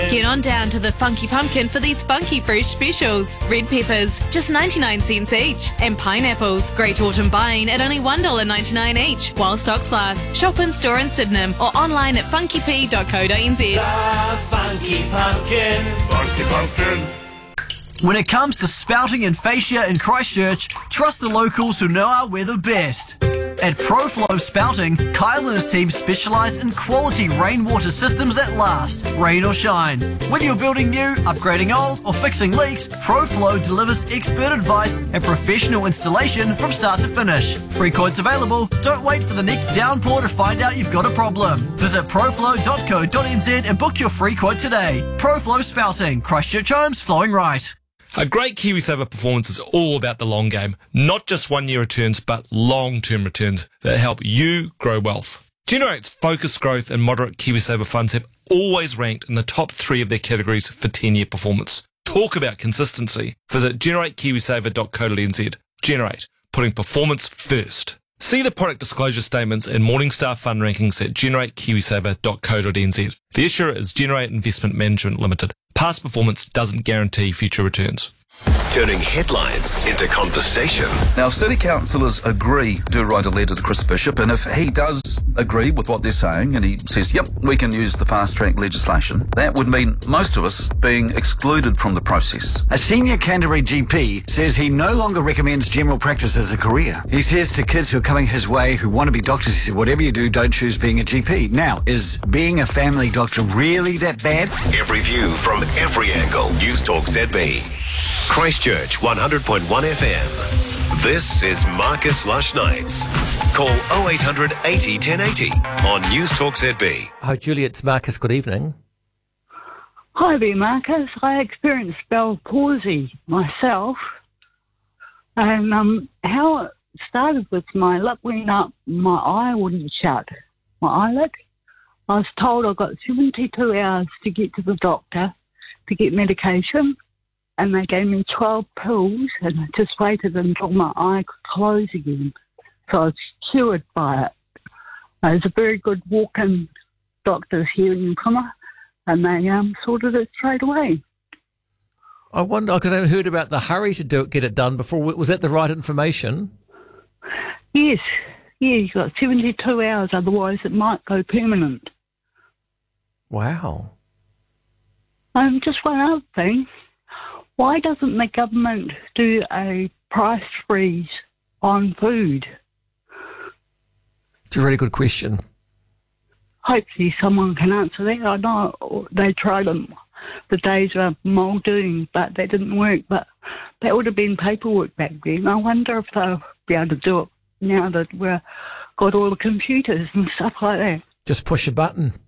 Get on down to the Funky Pumpkin for these funky fresh specials. Red peppers, just 99 cents each. And pineapples, great autumn buying at only $1.99 each. While stocks last, shop in store in Sydenham or online at funkyp.co.nz. The Funky Pumpkin. Funky Pumpkin. When it comes to spouting and fascia in Christchurch, trust the locals who know our weather best. At ProFlow Spouting, Kyle and his team specialise in quality rainwater systems that last, rain or shine. Whether you're building new, upgrading old, or fixing leaks, ProFlow delivers expert advice and professional installation from start to finish. Free quotes available. Don't wait for the next downpour to find out you've got a problem. Visit proflow.co.nz and book your free quote today. ProFlow Spouting, Christchurch Homes flowing right. A great KiwiSaver performance is all about the long game, not just one-year returns, but long-term returns that help you grow wealth. Generate's focused growth and moderate KiwiSaver funds have always ranked in the top 3 of their categories for 10-year performance. Talk about consistency. Visit generatekiwisaver.co.nz. Generate, putting performance first. See the product disclosure statements and Morningstar fund rankings at generatekiwisaver.co.nz. The issuer is Generate Investment Management Limited. Past performance doesn't guarantee future returns. Turning headlines into conversation. Now, city councillors agree to write a letter to Chris Bishop, and if he does agree with what they're saying and he says, yep, we can use the fast-track legislation, that would mean most of us being excluded from the process. A senior Canterbury GP says he no longer recommends general practice as a career. He says to kids who are coming his way who want to be doctors, he said, whatever you do, don't choose being a GP. Now, is being a family doctor really that bad? Every view from every angle. News Talk ZB. Christchurch 100.1 FM. This is Marcus Lush Nights. Call 0800 80 1080 on News Talk ZB. Hi, Julie, it's Marcus. Good evening. Hi there, Marcus. I experienced Bell palsy myself. And how it started with my lip went up, my eye wouldn't shut, my eyelid. I was told I got 72 hours to get to the doctor to get medication. And they gave me 12 pills, and I just waited until my eye could close again. So I was cured by it. There's a very good walk-in doctors here in Newcomer, and they sorted it straight away. I wonder, because I heard about the hurry to get it done before. Was that the right information? Yes. Yeah, you've got 72 hours, otherwise it might go permanent. Wow. Just one other thing. Why doesn't the government do a price freeze on food? It's a really good question. Hopefully someone can answer that. I know they tried them the days of Muldoon, but that didn't work. But that would have been paperwork back then. I wonder if they'll be able to do it now that we've got all the computers and stuff like that. Just push a button.